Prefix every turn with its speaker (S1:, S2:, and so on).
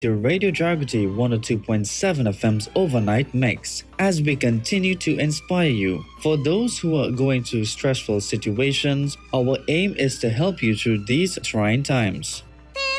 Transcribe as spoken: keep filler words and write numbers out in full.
S1: to Radio Jagati one oh two point seven F M's Overnight Mix as we continue to inspire you. For those who are going through stressful situations, our aim is to help you through these trying times.